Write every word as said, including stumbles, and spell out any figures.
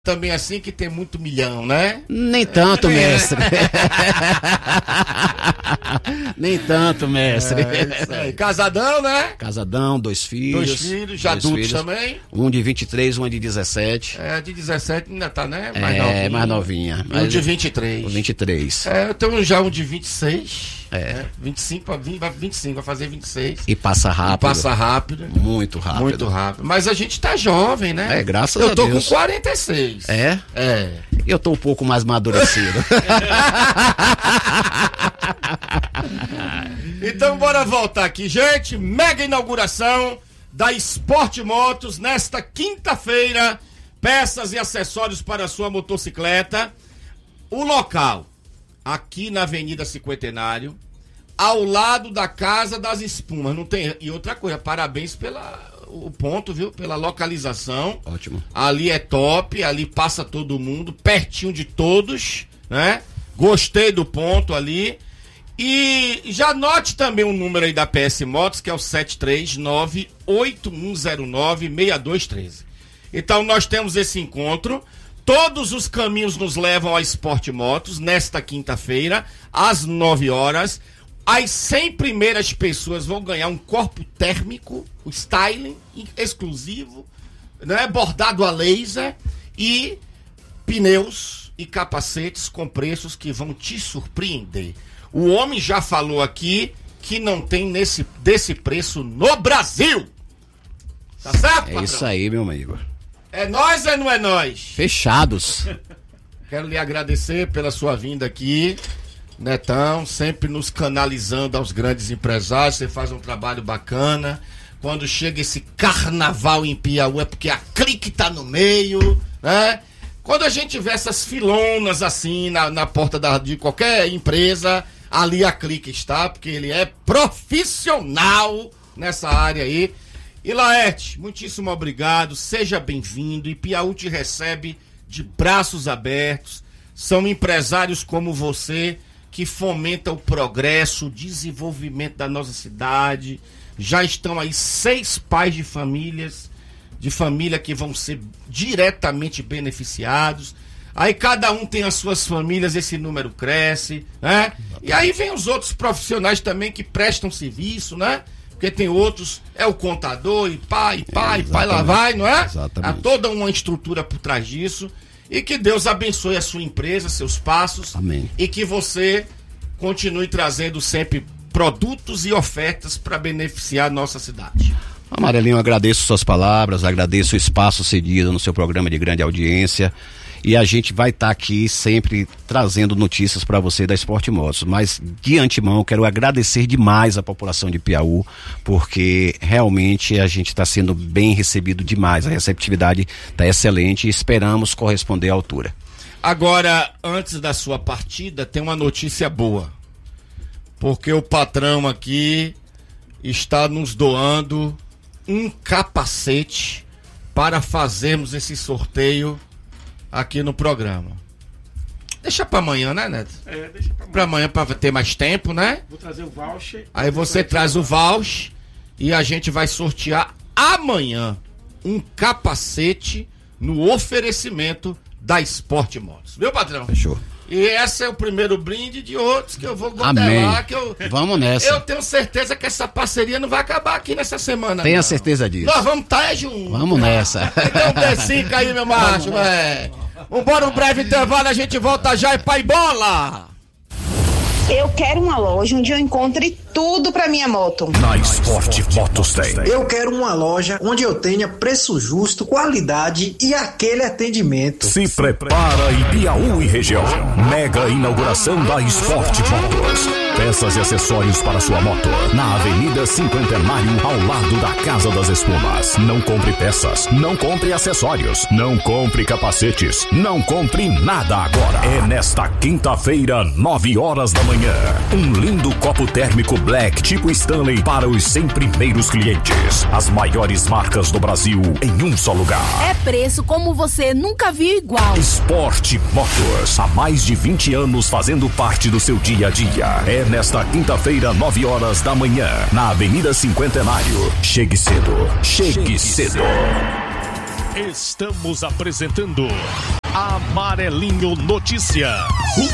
também assim que tem muito milhão, né? Nem tanto, mestre. Nem tanto, mestre. É, isso aí. Casadão, né? Casadão, dois filhos. Dois filhos, já dois adultos filhos. também. Um de vinte e três, um de dezessete. É, de dezessete ainda tá, né? Mais é, novinha. mais novinha. E um de vinte e três. Um vinte e três. É, eu tenho já um de vinte e seis. É. Né? vinte e cinco, vai vinte e cinco, vai fazer vinte e seis. E passa rápido. E passa rápido. Muito rápido. Muito rápido. Mas a gente tá jovem, né? É, graças eu a Deus. Eu tô com quarenta e seis. É? É. Eu tô um pouco mais amadurecido. Então bora voltar aqui, gente. Mega inauguração da Sport Motos nesta quinta-feira. Peças e acessórios para a sua motocicleta. O local, aqui na Avenida Cinquentenário, ao lado da Casa das Espumas. Não tem... E outra coisa, parabéns pela... o ponto, viu? Pela localização. Ótimo. Ali é top, ali passa todo mundo, pertinho de todos, né? Gostei do ponto ali. E já note também o número aí da P S Motos, que é o sete três nove, oito um zero nove, seis dois um três. Então nós temos esse encontro. Todos os caminhos nos levam a Sport Motos nesta quinta-feira, às nove horas. As cem primeiras pessoas vão ganhar um corpo térmico, o styling exclusivo, né, bordado a laser e pneus e capacetes com preços que vão te surpreender. O homem já falou aqui que não tem nesse, desse preço no Brasil. Tá certo, patrão? É isso aí, meu amigo. É nós ou não é nós? Fechados. Quero lhe agradecer pela sua vinda aqui. Netão, sempre nos canalizando aos grandes empresários, você faz um trabalho bacana. Quando chega esse carnaval em Piauí é porque a Clique tá no meio, né? Quando a gente vê essas filonas assim na, na porta da, de qualquer empresa, ali a Clique está, porque ele é profissional nessa área aí. E Laerte, muitíssimo obrigado, seja bem-vindo, e Piauí te recebe de braços abertos. São empresários como você que fomenta o progresso, o desenvolvimento da nossa cidade. Já estão aí seis pais de famílias, de família que vão ser diretamente beneficiados. Aí cada um tem as suas famílias, esse número cresce, né? E aí vem os outros profissionais também que prestam serviço, né? Porque tem outros, é o contador, e pai, e pai, e pai lá vai, não é? Exatamente. Há toda uma estrutura por trás disso. E que Deus abençoe a sua empresa, seus passos. Amém. E que você continue trazendo sempre produtos e ofertas para beneficiar a nossa cidade. Amarelinho, eu agradeço suas palavras, agradeço o espaço cedido no seu programa de grande audiência. E a gente vai estar tá aqui sempre trazendo notícias para você da Sport Motos. Mas de antemão quero agradecer demais a população de Piauí, porque realmente a gente está sendo bem recebido demais. A receptividade está excelente e esperamos corresponder à altura. Agora, antes da sua partida, tem uma notícia boa. Porque o patrão aqui está nos doando um capacete para fazermos esse sorteio aqui no programa. Deixa pra amanhã, né, Neto? É, deixa pra amanhã. Pra amanhã, pra ter mais tempo, né? Vou trazer o voucher. Aí você traz o voucher e a gente vai sortear amanhã um capacete no oferecimento da Sport Motos. Viu, patrão? Fechou. E esse é o primeiro brinde de outros que eu vou Amém. modelar. Que eu, Vamos nessa. eu tenho certeza que essa parceria não vai acabar aqui nessa semana. Tenha não. certeza disso. Nós vamos estar juntos. Vamos nessa. Então desce aí, meu macho, velho. Vambora, um breve intervalo, a gente volta já e pai bola! Eu quero uma loja onde eu encontre tudo pra minha moto. Na Sport Motos tem. Eu quero uma loja onde eu tenha preço justo, qualidade e aquele atendimento. Se prepara em Piauí e região. Mega inauguração da Sport Motos. Peças e acessórios para sua moto. Na Avenida Cinquentenário, ao lado da Casa das Espumas. Não compre peças, não compre acessórios, não compre capacetes, não compre nada agora. É nesta quinta-feira, nove horas da manhã. Um lindo copo térmico Black tipo Stanley para os cem primeiros clientes. As maiores marcas do Brasil em um só lugar. É preço como você nunca viu igual. Sport Motos, há mais de vinte anos fazendo parte do seu dia a dia. É nesta quinta-feira, nove horas da manhã, na Avenida Cinquentenário. Chegue cedo, chegue, chegue cedo. cedo. Estamos apresentando Amarelinho Notícias.